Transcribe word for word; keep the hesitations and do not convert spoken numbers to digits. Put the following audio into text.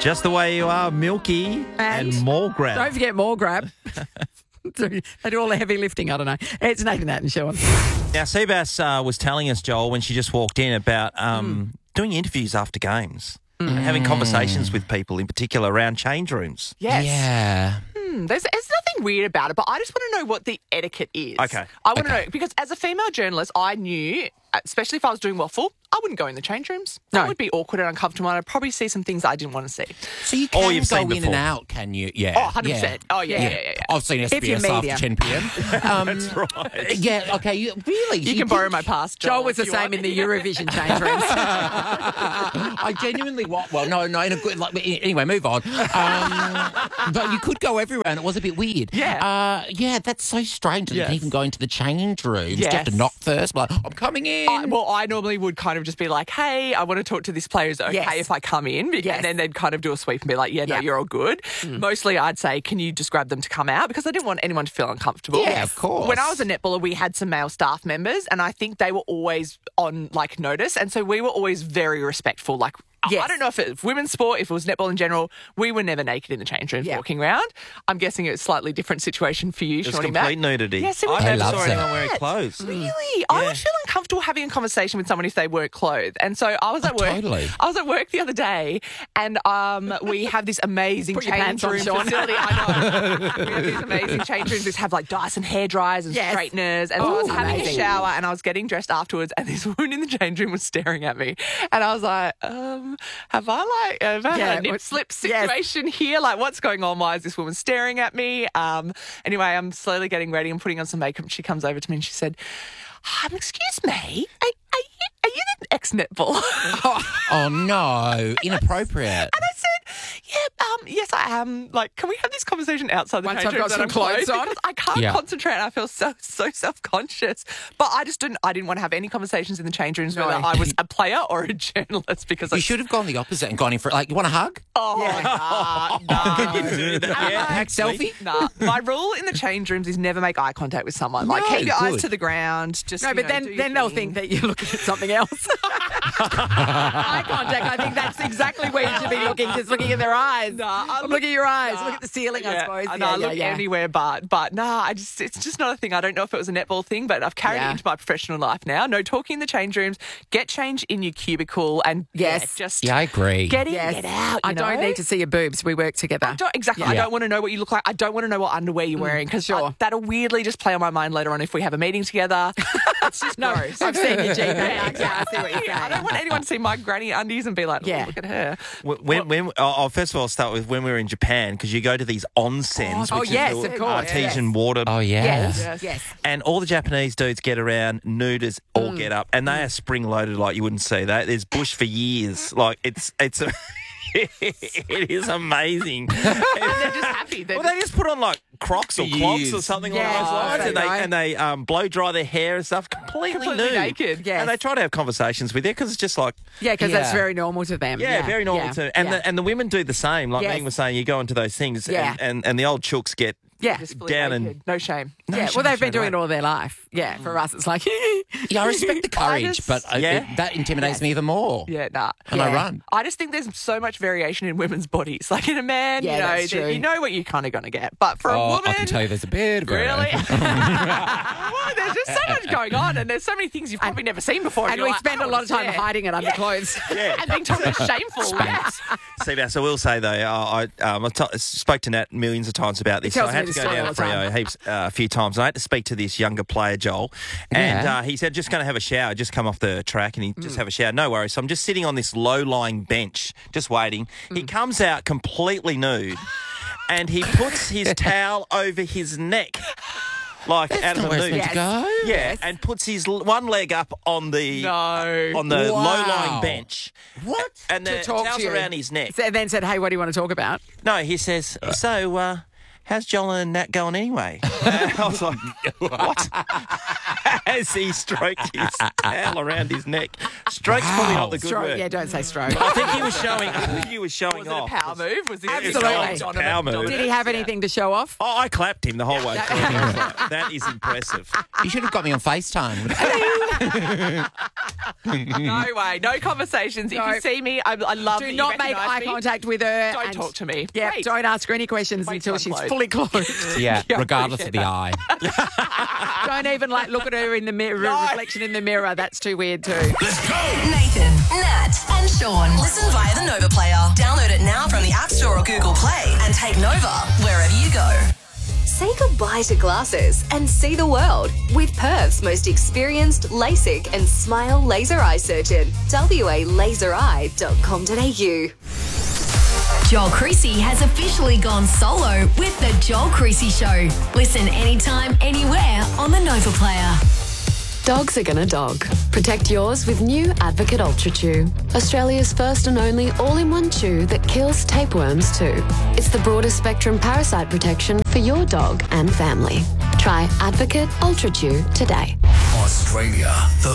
Just the way you are, Milky and, And more grab. Don't forget more grab. They do all the heavy lifting. I don't know. It's Nathan Nat and Sean. Now, Seabass uh, was telling us, Joel, when she just walked in about um, mm. doing interviews after games mm. and having conversations with people, in particular around change rooms. Yes. Yeah. Hmm, there's, there's nothing weird about it, but I just want to know what the etiquette is. Okay. I want to Okay. know, because as a female journalist, I knew, especially if I was doing waffle, I wouldn't go in the change rooms. No. That would be awkward and uncomfortable, and I'd probably see some things I didn't want to see. So you Or can you've go seen in before. and out, can you? Yeah. Oh, one hundred percent. Yeah. Oh, yeah, yeah, yeah. yeah, yeah. I've seen S If B you're S after media. ten p.m. Um, That's right. Yeah, okay. You, really? You can borrow my pass, Joel. Joel was the if you same want. in the Eurovision change rooms. I genuinely want. Well, no, no. In a good. Like, anyway, move on. Um, but you could go everywhere, and it was a bit weird. Yeah. Uh, yeah, that's so strange. That You Yes. can even go into the change rooms. You have to Yes. knock first. Like, I'm coming in. I, well, I normally would kind of just be like, hey, I want to talk to this player. Is it okay Yes. if I come in? Be- Yes. And then they'd kind of do a sweep and be like, yeah, no, Yeah. you're all good. Mostly I'd say, can you just grab them to come out? Because I didn't want anyone to feel uncomfortable. Yeah, of course. When I was a netballer, we had some male staff members, and I think they were always on, like, notice. And so we were always very respectful. Like, Yes. I don't know if it's women's sport, if it was netball in general, we were never naked in the change rooms Yeah. walking around. I'm guessing it's a slightly different situation for you, It was Shawnee complete Mac. nudity. Yes, it I was. never love saw that. anyone wearing clothes. Really? I Yeah. would feel uncomfortable having a conversation with someone if they weren't clothed. And so I was at Oh, work. totally. I was at work the other day, and um, we have this amazing Put your change pants on, room Sean. facility. I know. We have these amazing change rooms. Which have like Dyson hair dryers and Yes. straighteners. And so I was Oh, having amazing. a shower, and I was getting dressed afterwards, and this woman in the change room was staring at me, and I was like, um, "Have I like have I Yeah, had a nip what- slip yes. situation here? Like, what's going on? Why is this woman staring at me?" Um, anyway, I'm slowly getting ready and putting on some makeup. She comes over to me and she said, um, excuse me, are, are you are you the ex-netball? Oh no, inappropriate. And I said, yeah, um, yes, I am. Like, can we have this conversation outside the Once change I've room got that some I'm clothes clothed? on? Because I can't Yeah. concentrate. And I feel so so self conscious. But I just didn't. I didn't want to have any conversations in the change rooms No. whether I was a player or a journalist because You I should have gone the opposite and gone in for it. Like, you want a hug? Oh, nah, nah. Do that. Yeah, Hack actually. selfie? Nah, my rule in the change rooms is never make eye contact with someone. Like, No, keep your eyes good. to the ground. Just No, you but know, then, do your then they'll thing. think that you're looking at something else. Eye contact, I think that's exactly where you should be looking, just looking at their eyes. Nah, I look, at your eyes, nah. look at the ceiling, I Yeah, suppose. I Yeah, know, I yeah, look yeah. anywhere but, but nah, I just, it's just not a thing. I don't know if it was a netball thing, but I've carried Yeah. it into my professional life now. No talking in the change rooms, get change in your cubicle and Yes. yeah, just Yeah, I agree. get in, Yes. get out. I you don't know? need to see your boobs. We work together. I don't, exactly. I Yeah. don't want to know what you look like. I don't want to know what underwear you're wearing because sure. that'll weirdly just play on my mind later on if we have a meeting together. It's just No, gross. I've seen your G P. Yeah, Yeah, I see what you're saying. I don't want anyone to see my granny undies and be like, oh, Yeah. look at her. When, when, oh, oh, first of all, I'll start with when we were in Japan, because you go to these onsens, Oh, which yes, is the of course, artesian yes. water. Oh, yeah. Yes, Yes. yes. And all the Japanese dudes get around nude as all Mm. get up, and they are spring loaded like you wouldn't see that. There's bush for years. Like it's it's a, it is amazing. And they're just happy. They're Well, they just put on like Crocs or For clogs or years. something Yeah, along those lines, they and they know. and they um, blow dry their hair and stuff completely, Completely nude. naked. Yes. And they try to have conversations with you because it's just like Yeah, because that's Yeah. very normal to them. yeah, very normal yeah, too. And yeah. the and the women do the same. Like Yes. Megan was saying, you go into those things, Yeah. and, and and the old chooks get yeah. just fully down naked. and no shame. No, yeah, shame well, they've been straight doing it away. all their life. Yeah, for us, it's like, Yeah, I respect the I courage, just- but uh, Yeah. it- that intimidates me even more. Yeah, nah. And I run. I just think there's so much variation in women's bodies. Like in a man, Yeah, you know, that's that true. you know what you're kind of going to get. But for a Oh, woman, I can tell you there's a bit of really, variation. well, there's just so much going on, and there's so many things you've probably never seen before. and you're we like, spend I a lot of time don't hiding it under clothes. yeah. and being told it's shameful. Yes. Seabass, I will say though, I, I, um, I t- spoke to Nat millions of times about this. He So tells I had me to the go story down all to the time. Freo heaps uh, a few times. And I had to speak to this younger player, Joel, and Yeah. uh, he said just going to have a shower, just come off the track, and he Mm. just have a shower. No worries. So I'm just sitting on this low-lying bench, just waiting. He Mm. comes out completely nude, and he puts his towel over his neck. Like out That's of not the where it's nude. meant to go. Yeah, and puts his l- one leg up on the No. on the Wow. low-lying bench. What? And the To talk to towel's you. around his neck. So then said, hey, what do you want to talk about? No, he says, so, uh, how's Joel and Nat going anyway? And I was like, what? As he stroked his towel around his neck. Stroke's probably not the good Stroke. word. Yeah, don't say stroke. I think he was showing. I think he was showing Was it a off. power move? Was it Absolutely. It's a power move. Did he have anything to show off? Oh, I clapped him the whole way through. I was like, that is impressive. You should have got me on FaceTime. No way. No conversations. No. If you see me, I, I love that Do you not make recognise eye me. contact with her. Don't and- talk to me. Yeah, Wait. don't ask her any questions Wait until to she's unload. fully closed. Yeah, Yeah, regardless of the eye. Don't even like look at her in the mirror, No. reflection in the mirror. That's too weird too. Let's go! Nathan, Nat, and Sean. Listen via the Nova Player. Download it now from the App Store or Google Play and take Nova wherever you go. Say goodbye to glasses and see the world with Perth's most experienced LASIK and Smile laser eye surgeon. w a laser eye dot com dot a u. Joel Creasy has officially gone solo with The Joel Creasy Show. Listen anytime, anywhere on the Nova Player. Dogs are gonna dog. Protect yours with new Advocate Ultra Chew. Australia's first and only all-in-one chew that kills tapeworms too. It's the broadest spectrum parasite protection for your dog and family. Try Advocate Ultra Chew today. Australia, the